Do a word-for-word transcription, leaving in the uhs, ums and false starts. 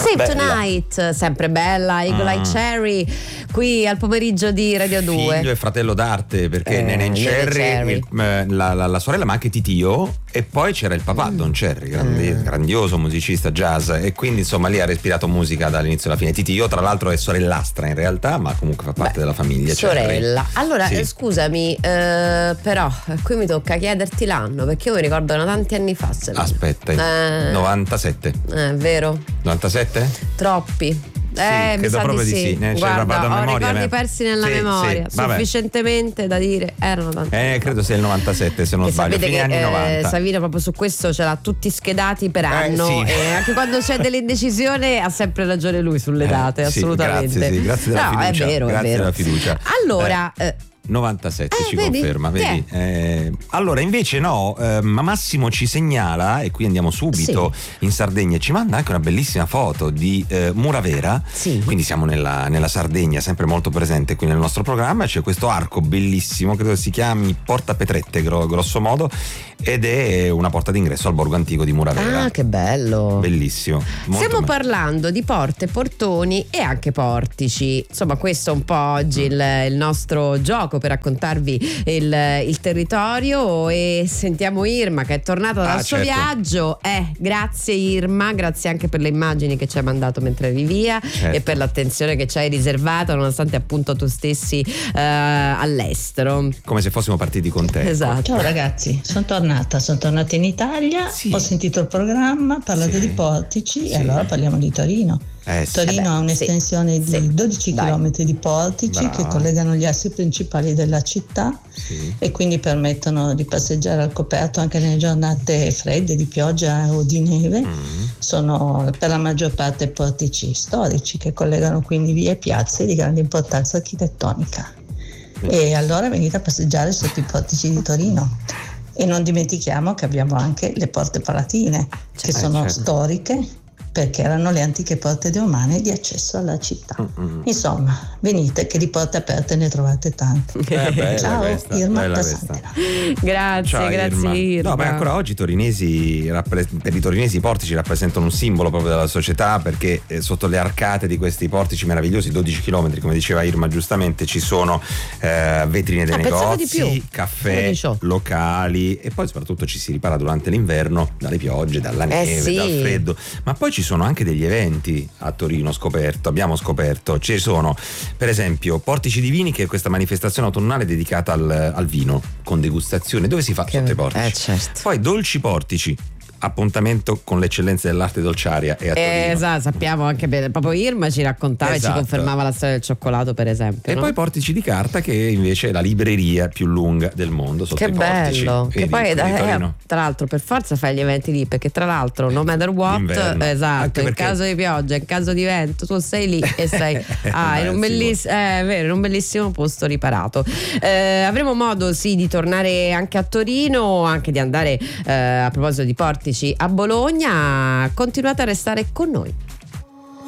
Save Bella. Tonight, sempre bella, Eagle Eye Mm. Cherry, qui al pomeriggio di Radio due. Figlio e fratello d'arte, perché Eh, Nene Nene Cherry, Cherry. il- eh, la, la- la sorella, ma anche Titio, e poi c'era il papà, Mm. Don Cherry, grandi- Mm. grandioso musicista jazz, e quindi insomma lì ha respirato musica dall'inizio alla fine. Titio tra l'altro è sorellastra in realtà, ma comunque fa parte Beh, della famiglia Cherry. sorella. Allora, Sì. eh, scusami, eh, però eh, qui mi tocca chiederti l'anno, perché io mi ricordo erano tanti anni fa. se no. Aspetta, Eh. novantasette. Eh, vero? novantasette? Troppi. Sì, Eh, mi credo sa proprio di di sì. sì. Ne- cioè, Guarda, vado a ho memoria, ricordi me- persi nella Sì, memoria, sì, vabbè. sufficientemente da dire erano tanti. Eh, credo sia il novantasette se non E sbaglio, sapete fine che anni eh, novanta. Savino proprio su questo ce l'ha tutti schedati per anno, sì. e anche quando c'è dell'indecisione ha sempre ragione lui sulle date, Eh, sì, assolutamente. grazie, sì, grazie della no, fiducia, è vero, grazie è vero. della fiducia. Allora, eh, novantasette Eh, ci vedi? conferma, vedi? Eh, allora invece no, eh, ma Massimo ci segnala, e qui andiamo subito in Sardegna, ci manda anche una bellissima foto di eh, Muravera. Sì. Quindi siamo nella, nella Sardegna, sempre molto presente qui nel nostro programma. C'è questo arco bellissimo, credo si chiami Porta Petrette gro- grosso modo, ed è una porta d'ingresso al borgo antico di Muravera. ah, che bello. Bellissimo, molto Stiamo bello. parlando di porte, portoni e anche portici. Insomma, questo è un po' oggi il, il nostro gioco per raccontarvi il, il territorio, e sentiamo Irma che è tornata dal Ah, suo certo. viaggio. Eh, grazie Irma, grazie anche per le immagini che ci hai mandato mentre eri via, Certo. e per l'attenzione che ci hai riservato nonostante appunto tu stessi eh, all'estero. Come se fossimo partiti con te. Esatto. Ciao ragazzi, sono tornata, sono tornata in Italia, Sì. ho sentito il programma, parlate Sì. di portici Sì. e allora parliamo di Torino. Eh, sì. Torino Eh beh, ha un'estensione sì, di sì. dodici Dai. chilometri di portici Brava. che collegano gli assi principali della città Sì. e quindi permettono di passeggiare al coperto anche nelle giornate fredde di pioggia o di neve. Mm. Sono per la maggior parte portici storici che collegano quindi vie e piazze di grande importanza architettonica. E allora venite a passeggiare sotto i portici di Torino. E non dimentichiamo che abbiamo anche le porte palatine, che Certo. sono Eh, certo. storiche perché erano le antiche porte romane di accesso alla città. Mm-mm. Insomma, venite che di porte aperte ne trovate tante. Eh, bella Ciao, questa, Irma bella da questa. Santena. Grazie, Ciao, grazie Irma. Irma. No, beh, ancora oggi i torinesi rappre- per i torinesi i portici rappresentano un simbolo proprio della società, perché eh, sotto le arcate di questi portici meravigliosi, dodici chilometri, come diceva Irma giustamente, ci sono eh, vetrine dei Ah, pensavo di negozi, più. caffè, Era diciotto. locali, e poi soprattutto ci si ripara durante l'inverno dalle piogge, dalla neve, sì. dal freddo. Ma poi ci sono anche degli eventi a Torino, scoperto, abbiamo scoperto. Ci sono per esempio Portici di Vini, che è questa manifestazione autunnale dedicata al, al vino, con degustazione, dove si fa Che- sotto i portici. eh, certo. Poi Dolci Portici, appuntamento con le eccellenze dell'arte dolciaria, e a Torino. Eh, esatto, sappiamo anche bene, proprio Irma ci raccontava e Esatto. ci confermava la storia del cioccolato, per esempio. E no? poi Portici di Carta, che invece è la libreria più lunga del mondo sotto Che i portici. bello, che Vedi, poi quelli di eh, Torino. tra l'altro per forza fai gli eventi lì, perché tra l'altro no matter what, D'inverno. esatto, Anche in perché- caso di pioggia, in caso di vento, tu sei lì e sei ah, in, un Beh, sì, belliss- eh, è vero, in un bellissimo posto riparato. Eh, avremo modo sì di tornare anche a Torino, anche di andare eh, a proposito di portici a Bologna. Continuate a restare con noi.